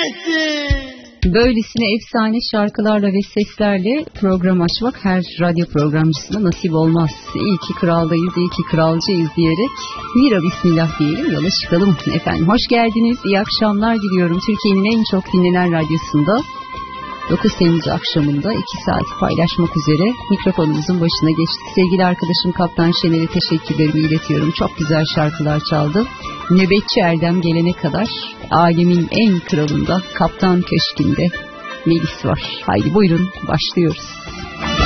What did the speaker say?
etsin. Böylesine efsane şarkılarla ve seslerle program açmak her radyo programcısına nasip olmaz. İyi ki kraldayız, iyi ki kralcıyız diyerek Mira bismillah diyelim, yola çıkalım. Efendim hoş geldiniz, iyi akşamlar diliyorum. Türkiye'nin en çok dinlenen radyosunda 9 Temmuz akşamında 2 saat paylaşmak üzere mikrofonumuzun başına geçti. Sevgili arkadaşım Kaptan Şener'e teşekkürlerimi iletiyorum. Çok güzel şarkılar çaldı. Nöbetçi Erdem gelene kadar alemin en kralında Kaptan Köşkü'nde Melis var. Haydi buyurun başlıyoruz.